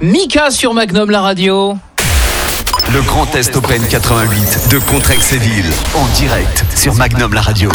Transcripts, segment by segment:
Mika sur Magnum la radio. Le Grand Est Open 88 de Contrexéville en direct sur Magnum la radio.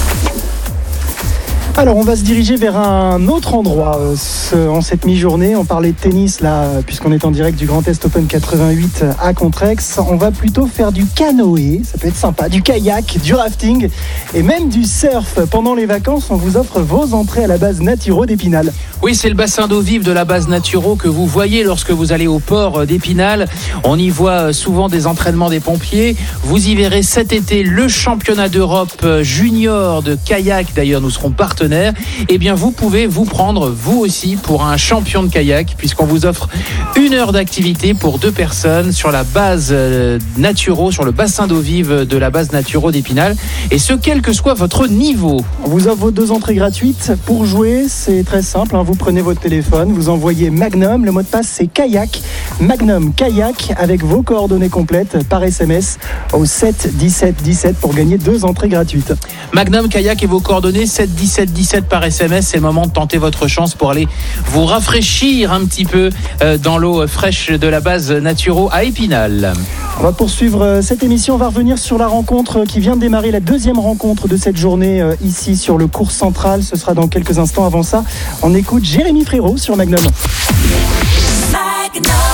Alors on va se diriger vers un autre endroit en cette mi-journée. On parlait de tennis là, puisqu'on est en direct du Grand Est Open 88 à Contrex. On va plutôt faire du canoë, ça peut être sympa, du kayak, du rafting et même du surf. Pendant les vacances, on vous offre vos entrées à la base Naturo d'Épinal. Oui, c'est le bassin d'eau vive de la base Naturo que vous voyez lorsque vous allez au port d'Épinal. On y voit souvent des entraînements des pompiers. Vous y verrez cet été le championnat d'Europe junior de kayak. D'ailleurs, nous serons partenaires. Eh bien, vous pouvez vous prendre, vous aussi, pour un champion de kayak, puisqu'on vous offre 1 heure d'activité pour 2 personnes sur la base Naturo, sur le bassin d'eau vive de la base Naturo d'Épinal. Et ce, quel que soit votre niveau. On vous offre vos 2 entrées gratuites. Pour jouer, c'est très simple. Vous prenez votre téléphone, vous envoyez Magnum. Le mot de passe, c'est kayak. Magnum kayak avec vos coordonnées complètes par SMS au 7 17 17 pour gagner 2 entrées gratuites. Magnum kayak et vos coordonnées 7 17 17 par SMS. C'est le moment de tenter votre chance pour aller vous rafraîchir un petit peu dans l'eau fraîche de la base Naturo à Épinal. On va poursuivre cette émission. On va revenir sur la rencontre qui vient de démarrer, la 2e rencontre de cette journée ici sur le cours central. Ce sera dans quelques instants. Avant ça, on écoute Jérémy Frérot sur Magnum. Magnum.